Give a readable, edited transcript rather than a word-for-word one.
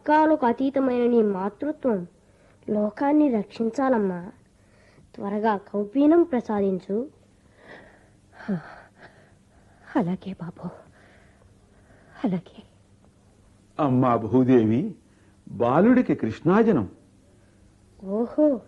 లోకాలకు అతీతమైన నీ మాతృత్వం లోకాన్ని రక్షించాలమ్మా. త్వరగా కౌపీనం ప్రసాదించు. అలాగే బాబు, అలాగే. అమ్మా భూదేవి, బాలుడికి కృష్ణాజనం. ఓహో,